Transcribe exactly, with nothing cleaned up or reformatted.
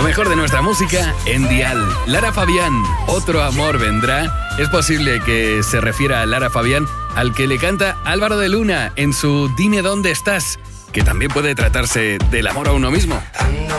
mejor de nuestra música en Dial. Lara Fabián, Otro amor vendrá. Es posible que se refiera a Lara Fabián al que le canta Álvaro de Luna en su Dime dónde estás, que también puede tratarse del amor a uno mismo.